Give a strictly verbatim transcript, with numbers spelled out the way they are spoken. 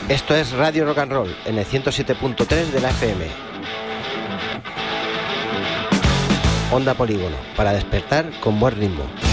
Esto es Radio Rock and Roll en el ciento siete punto tres de la F M. Onda Polígono, para despertar con buen ritmo.